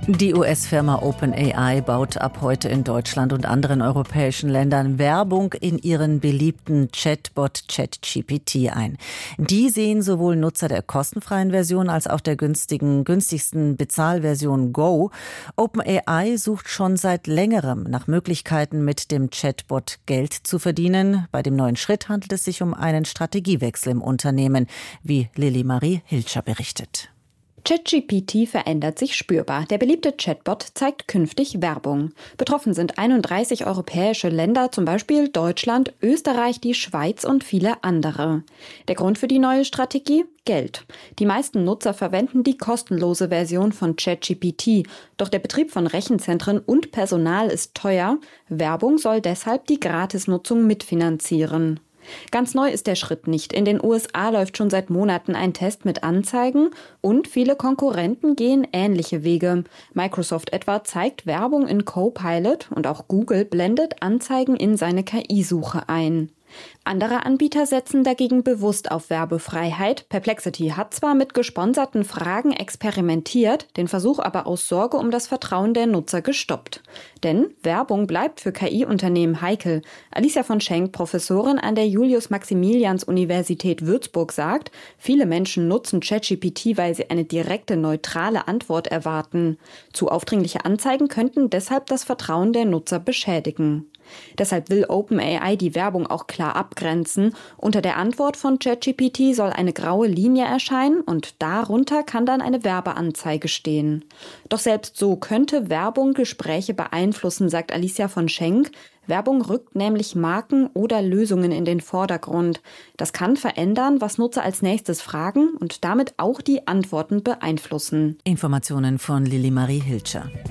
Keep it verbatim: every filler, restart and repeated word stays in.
Die U S-Firma OpenAI baut ab heute in Deutschland und anderen europäischen Ländern Werbung in ihren beliebten Chatbot ChatGPT ein. Die sehen sowohl Nutzer der kostenfreien Version als auch der günstigen, günstigsten Bezahlversion Go. OpenAI sucht schon seit längerem nach Möglichkeiten, mit dem Chatbot Geld zu verdienen. Bei dem neuen Schritt handelt es sich um einen Strategiewechsel im Unternehmen, wie Lilly Marie Hilscher berichtet. ChatGPT verändert sich spürbar. Der beliebte Chatbot zeigt künftig Werbung. Betroffen sind einunddreißig europäische Länder, zum Beispiel Deutschland, Österreich, die Schweiz und viele andere. Der Grund für die neue Strategie? Geld. Die meisten Nutzer verwenden die kostenlose Version von ChatGPT. Doch der Betrieb von Rechenzentren und Personal ist teuer. Werbung soll deshalb die Gratisnutzung mitfinanzieren. Ganz neu ist der Schritt nicht. In den U S A läuft schon seit Monaten ein Test mit Anzeigen und viele Konkurrenten gehen ähnliche Wege. Microsoft etwa zeigt Werbung in Copilot und auch Google blendet Anzeigen in seine K I-Suche ein. Andere Anbieter setzen dagegen bewusst auf Werbefreiheit. Perplexity hat zwar mit gesponserten Fragen experimentiert, den Versuch aber aus Sorge um das Vertrauen der Nutzer gestoppt. Denn Werbung bleibt für K I-Unternehmen heikel. Alicia von Schenk, Professorin an der Julius-Maximilians-Universität Würzburg, sagt, viele Menschen nutzen ChatGPT, weil sie eine direkte, neutrale Antwort erwarten. Zu aufdringliche Anzeigen könnten deshalb das Vertrauen der Nutzer beschädigen. Deshalb will OpenAI die Werbung auch klar abgrenzen. Unter der Antwort von ChatGPT soll eine graue Linie erscheinen und darunter kann dann eine Werbeanzeige stehen. Doch selbst so könnte Werbung Gespräche beeinflussen, sagt Alicia von Schenk. Werbung rückt nämlich Marken oder Lösungen in den Vordergrund. Das kann verändern, was Nutzer als nächstes fragen und damit auch die Antworten beeinflussen. Informationen von Lilly Marie Hilscher.